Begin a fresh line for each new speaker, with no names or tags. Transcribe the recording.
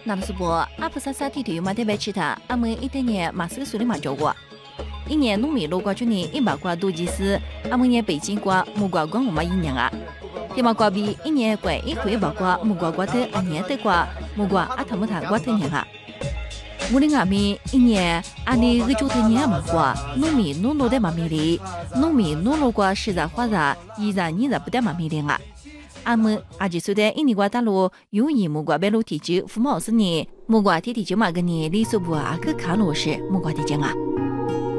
那不是不，阿普萨萨地头有马得白吃他，阿们一点年马手手里马教过。一年农民路过去年100瓜多几丝，阿们年北京瓜木瓜光我们一年啊。天马瓜比一年关一回100瓜木瓜瓜的阿年的瓜木瓜阿他们他瓜的年啊。我的阿米一年阿里个就的年嘛瓜，农民农的嘛米哩，农民农瓜实在花在依然你在不得嘛米哩啊。阿们阿几岁的印尼瓜大陆有以木瓜白露地区福毛斯年木瓜地就嘛个年里所不阿个卡罗是木瓜地区啊。